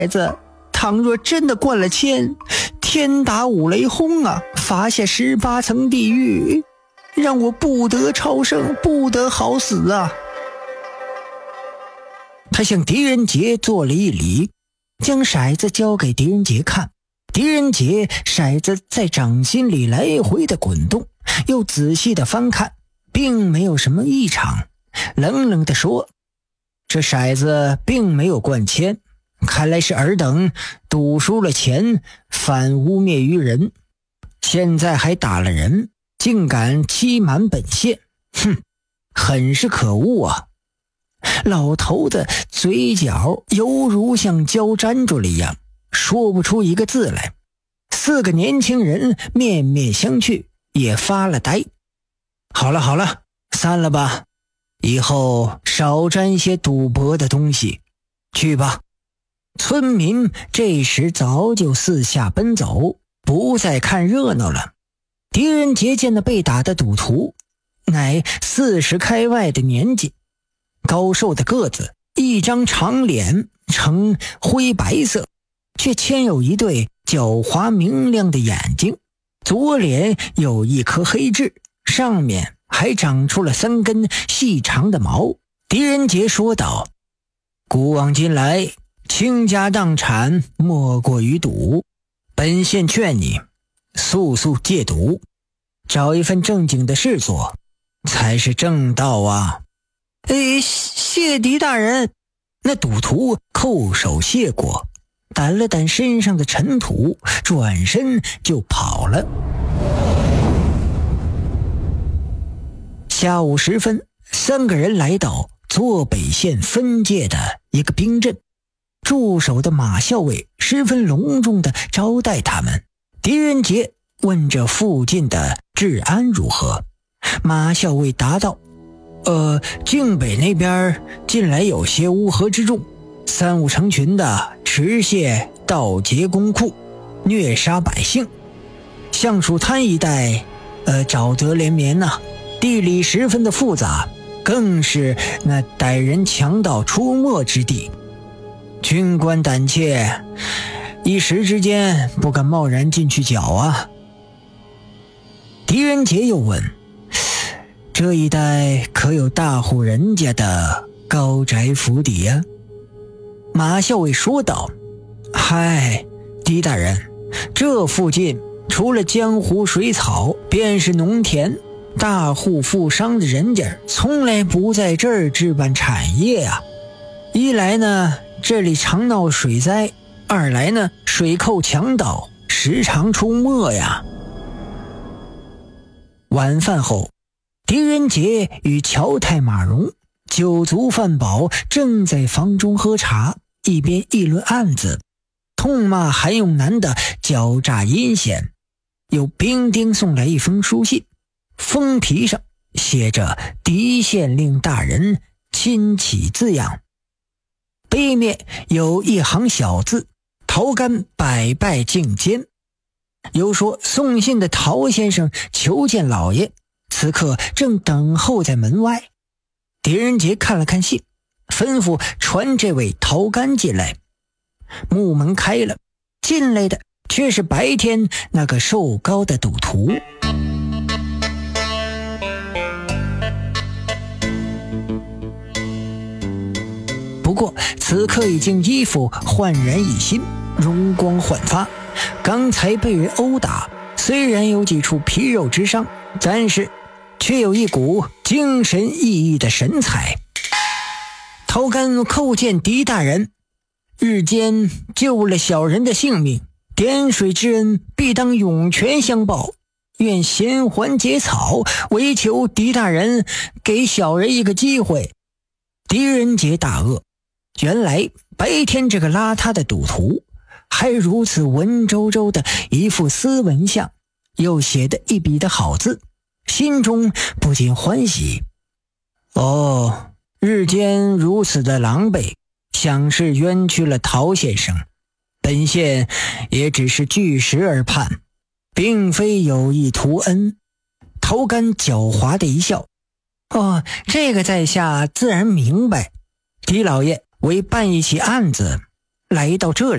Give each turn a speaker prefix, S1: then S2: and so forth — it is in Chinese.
S1: 子倘若真的灌了铅，天打五雷轰啊，罚下18层地狱，让我不得超生，不得好死啊！他向狄仁杰做了一礼，将骰子交给狄仁杰看。狄仁杰骰子在掌心里来回的滚动，又仔细的翻看，并没有什么异常，冷冷地说：这骰子并没有灌铅，看来是尔等赌输了钱，反污蔑于人，现在还打了人，竟敢欺瞒本县，哼，很是可恶啊！老头子嘴角犹如像胶粘住了一样，说不出一个字来。4个年轻人面面相觑，也发了呆。好了好了，散了吧，以后少沾些赌博的东西，去吧。村民这时早就四下奔走，不再看热闹了。狄仁杰见那被打的赌徒乃40开外的年纪，高瘦的个子，一张长脸呈灰白色，却嵌有一对狡猾明亮的眼睛，左脸有一颗黑痣，上面还长出了3根细长的毛。狄仁杰说道：古往今来，倾家荡产莫过于赌，本县劝你速速戒赌，找一份正经的事做，才是正道啊！谢狄大人。那赌徒叩首谢过，掸了掸身上的尘土，转身就跑了。下午时分，3个人来到左北县分界的一个兵镇，驻守的马校尉十分隆重地招待他们。狄仁杰问这附近的治安如何，马校尉答道：境北那边近来有些乌合之众，3、5成群的持械盗劫公库，虐杀百姓。橡树滩一带沼泽连绵呐，地理十分的复杂，更是那歹人强盗出没之地。军官胆怯，一时之间不敢贸然进去剿啊。狄仁杰又问：这一带可有大户人家的高宅府邸啊？马校尉说道：嗨，狄大人，这附近除了江湖水草，便是农田，大户富商的人家从来不在这儿置办产业啊。一来呢，这里常闹水灾；二来呢，水寇强盗时常出没呀。晚饭后，狄仁杰与乔太马荣酒足饭饱，正在房中喝茶，一边议论案子，痛骂韩永南的狡诈阴险。有兵丁送来一封书信，封皮上写着狄县令大人亲启字样，背面有一行小字：陶干百拜敬监。有说送信的陶先生求见老爷，此刻正等候在门外。狄仁杰看了看信，吩咐传这位陶干进来。木门开了，进来的却是白天那个瘦高的赌徒。不过此刻已经衣服焕然一新，容光焕发。刚才被人殴打，虽然有几处皮肉之伤，但是却有一股精神奕奕的神采。陶干叩见狄大人，日间救了小人的性命，点水之恩必当涌泉相报，愿衔环结草，唯求狄大人给小人一个机会。狄仁杰大愕，原来白天这个邋遢的赌徒还如此文绉绉的一副斯文相，又写得一笔的好字，心中不禁欢喜。日间如此的狼狈，想是冤屈了陶先生，本县也只是据实而判，并非有意图恩。陶干狡猾的一笑：这个在下自然明白，狄老爷为办一起案子， 来到这里。